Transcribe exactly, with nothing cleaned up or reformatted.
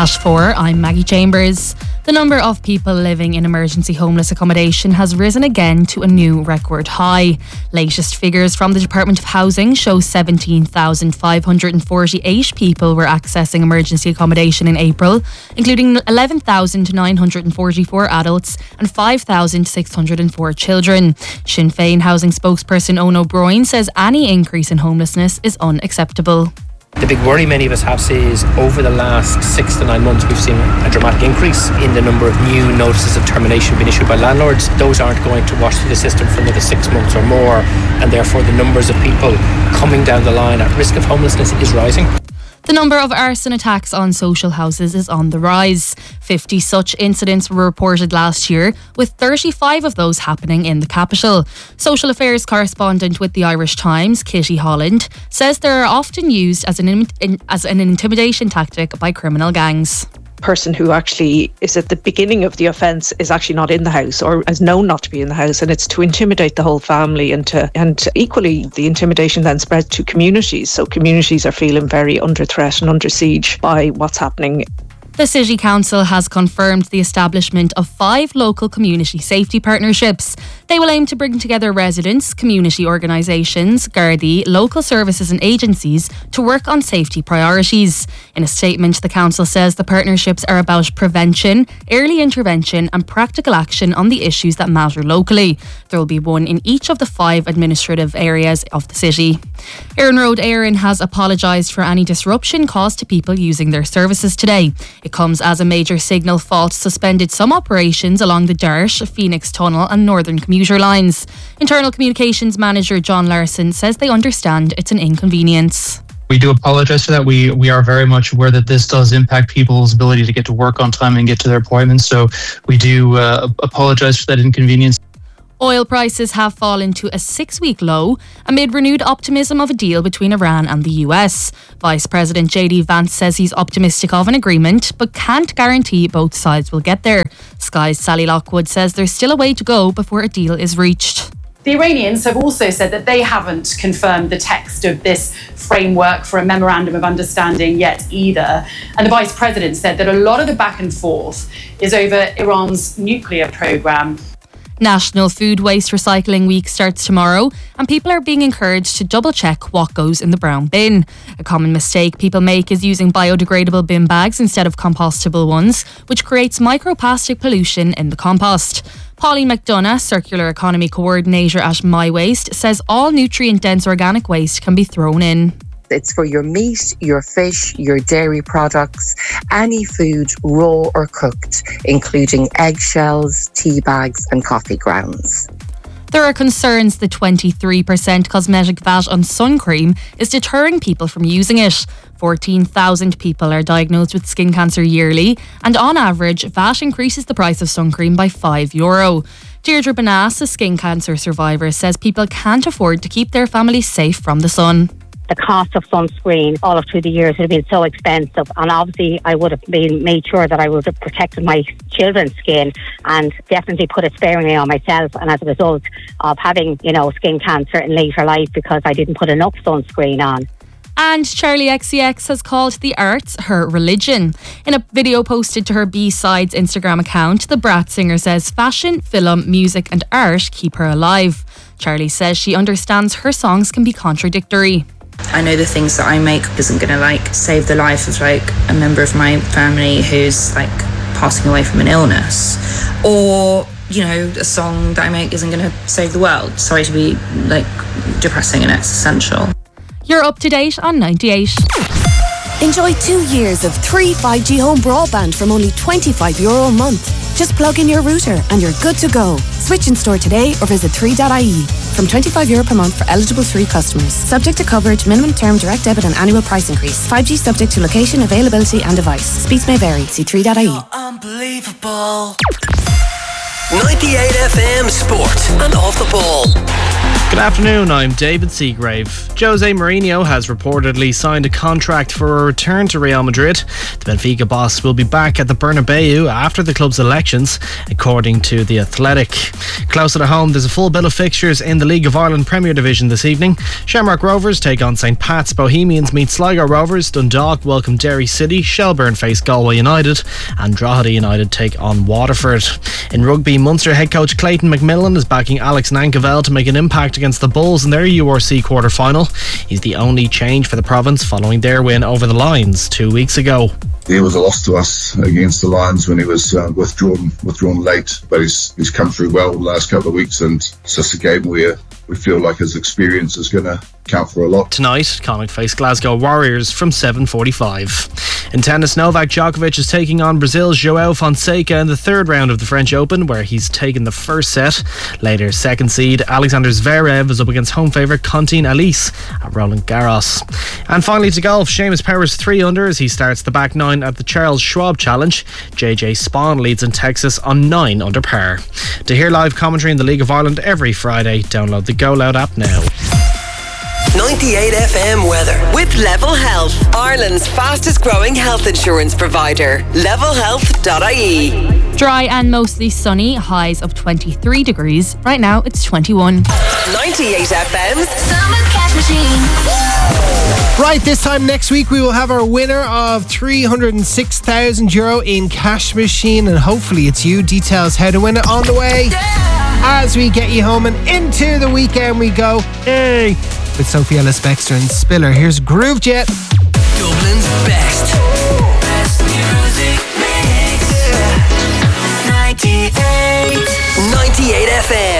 At four, I'm Maggie Chambers. The number of people living in emergency homeless accommodation has risen again to a new record high. Latest figures from the Department of Housing show seventeen thousand five hundred forty-eight people were accessing emergency accommodation in April, including eleven thousand nine hundred forty-four adults and five thousand six hundred four children. Sinn Féin housing spokesperson Owen O'Brien says any increase in homelessness is unacceptable. The big worry many of us have is over the last six to nine months we've seen a dramatic increase in the number of new notices of termination being issued by landlords. Those aren't going to wash through the system for another six months or more, and therefore the numbers of people coming down the line at risk of homelessness is rising. The number of arson attacks on social houses is on the rise. fifty such incidents were reported last year, with thirty-five of those happening in the capital. Social affairs correspondent with the Irish Times, Kitty Holland, says they are often used as an, as an intimidation tactic by criminal gangs. Person who actually is at the beginning of the offence is actually not in the house or is known not to be in the house, and it's to intimidate the whole family, and to, and equally the intimidation then spreads to communities, so communities are feeling very under threat and under siege by what's happening. The City Council has confirmed the establishment of five local community safety partnerships. They will aim to bring together residents, community organisations, Gardaí, local services and agencies to work on safety priorities. In a statement, the Council says the partnerships are about prevention, early intervention and practical action on the issues that matter locally. There will be one in each of the five administrative areas of the city. Éireann Road Éireann has apologised for any disruption caused to people using their services today. It comes as a major signal fault suspended some operations along the Dart, Phoenix Tunnel and Northern commuter lines. Internal Communications Manager John Larson says they understand it's an inconvenience. We do apologise for that. We we are very much aware that this does impact people's ability to get to work on time and get to their appointments. So we do uh, apologise for that inconvenience. Oil prices have fallen to a six-week low amid renewed optimism of a deal between Iran and the U S. Vice President J D Vance says he's optimistic of an agreement, but can't guarantee both sides will get there. Sky's Sally Lockwood says there's still a way to go before a deal is reached. The Iranians have also said that they haven't confirmed the text of this framework for a memorandum of understanding yet either. And the Vice President said that a lot of the back and forth is over Iran's nuclear programme. National Food Waste Recycling Week starts tomorrow, and people are being encouraged to double check what goes in the brown bin. A common mistake people make is using biodegradable bin bags instead of compostable ones, which creates microplastic pollution in the compost. Pauline McDonough, Circular Economy Coordinator at My Waste, says all nutrient-dense organic waste can be thrown in. It's for your meat, your fish, your dairy products, any food, raw or cooked, including eggshells, tea bags and coffee grounds. There are concerns the twenty-three percent cosmetic V A T on sun cream is deterring people from using it. fourteen thousand people are diagnosed with skin cancer yearly, and on average, V A T increases the price of sun cream by five euro. Deirdre Benass, a skin cancer survivor, says people can't afford to keep their families safe from the sun. The cost of sunscreen all of through the years would have been so expensive, and obviously I would have been made sure that I would have protected my children's skin and definitely put it sparingly on myself, and as a result of having, you know, skin cancer in later life because I didn't put enough sunscreen on. And Charlie X C X has called the arts her religion. In a video posted to her B-Sides Instagram account, the Brat singer says fashion, film, music and art keep her alive. Charlie says she understands her songs can be contradictory. I know the things that I make isn't going to like save the life of like a member of my family who's like passing away from an illness, or you know, a song that I make isn't going to save the world. Sorry to be like depressing and existential. You're up to date on ninety-eight. Enjoy two years of three five G home broadband from only twenty-five euro a month. Just plug in your router and you're good to go. Switch in store today or visit three dot I E. From twenty-five euro per month for eligible three customers. Subject to coverage, minimum term, direct debit and annual price increase. five G subject to location, availability and device. Speeds may vary. See three dot I E. Unbelievable. ninety-eight F M Sport and Off the Ball. Good afternoon, I'm David Seagrave. Jose Mourinho has reportedly signed a contract for a return to Real Madrid. The Benfica boss will be back at the Bernabeu after the club's elections, according to The Athletic. Closer to home, there's a full bill of fixtures in the League of Ireland Premier Division this evening. Shamrock Rovers take on St Pat's, Bohemians meet Sligo Rovers, Dundalk welcome Derry City, Shelbourne face Galway United, and Drogheda United take on Waterford. In rugby, Munster head coach Clayton McMillan is backing Alex Nankerveld to make an impact against the Bulls in their U R C quarter-final. He's the only change for the province following their win over the Lions two weeks ago. He was a loss to us against the Lions when he was uh, withdrawn withdrawn late, but he's he's come through well the last couple of weeks, and it's just a game where we feel like his experience is going to count for a lot. Tonight, Connacht face Glasgow Warriors from seven forty-five. In tennis, Novak Djokovic is taking on Brazil's João Fonseca in the third round of the French Open, where he's taken the first set. Later, second seed Alexander Zverev is up against home favourite Contine Alice at Roland Garros. And finally to golf, Seamus Power's three under as he starts the back nine at the Charles Schwab Challenge. J J Spawn leads in Texas on nine under par. To hear live commentary in the League of Ireland every Friday, download the Go Loud app now. ninety-eight F M weather with Level Health, Ireland's fastest growing health insurance provider. level health dot I E. Dry and mostly sunny, highs of twenty-three degrees. Right now it's twenty-one. ninety-eight F M's Summer Cash Machine. Right, this time next week we will have our winner of three hundred six thousand euro in Cash Machine, and hopefully it's you. Details how to win it on the way. As we get you home and into the weekend we go. Hey! With Sophie Ellis-Bextor and Spiller. Here's Groove Jet. Dublin's best. Best music mix. ninety-eight. ninety-eight F M.